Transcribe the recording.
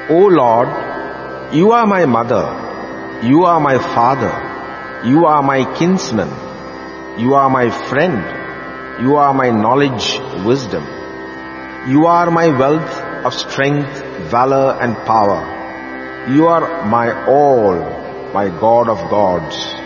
O Lord, you are my mother, you are my father, you are my kinsman, you are my friend, you are my knowledge, wisdom. You are my wealth of strength, valor and power. You are my all, my God of gods.